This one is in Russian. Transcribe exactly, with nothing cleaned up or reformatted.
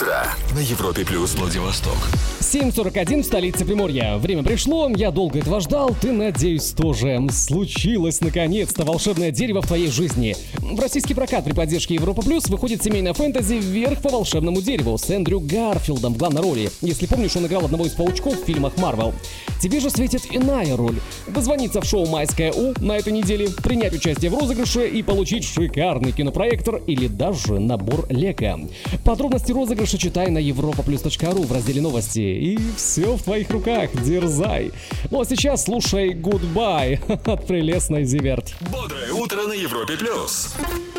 утро на Европе плюс Владивосток. семь сорок один в столице Приморья. Время пришло, я долго этого ждал, ты, надеюсь, тоже. Случилось, наконец-то, волшебное дерево в твоей жизни. В российский прокат при поддержке Европа Плюс выходит семейная фэнтези «Вверх по волшебному дереву» с Эндрю Гарфилдом в главной роли. Если помнишь, он играл одного из паучков в фильмах Марвел. Тебе же светит иная роль. Дозвониться в шоу «Майская У» на этой неделе, принять участие в розыгрыше и получить шикарный кинопроектор или даже набор Лего. Подробности розыгрыша читай на европа плюс точка ру в разделе «Новости». И все в твоих руках, дерзай. Ну а сейчас слушай «Goodbye» от прелестной Зиверт. Бодрое утро на Европе плюс.